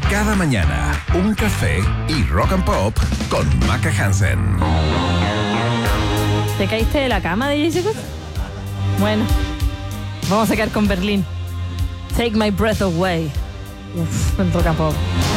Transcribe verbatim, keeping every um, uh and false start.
Cada mañana, un café y rock and pop con Maca Hansen. ¿Te caíste de la cama de Jessica? Bueno, vamos a quedar con Berlín. Take my breath away. Uf, en rock and pop.